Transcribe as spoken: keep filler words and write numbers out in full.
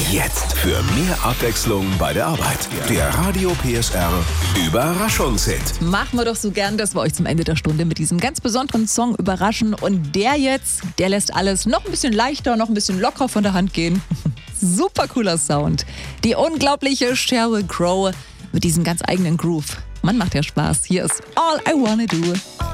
Jetzt für mehr Abwechslung bei der Arbeit. Der Radio P S R Überraschungshit. Machen wir doch so gern, dass wir euch zum Ende der Stunde mit diesem ganz besonderen Song überraschen. Und der jetzt, der lässt alles noch ein bisschen leichter, noch ein bisschen locker von der Hand gehen. Super cooler Sound. Die unglaubliche Sheryl Crow mit diesem ganz eigenen Groove. Mann, macht ja Spaß. Hier ist All I Wanna Do.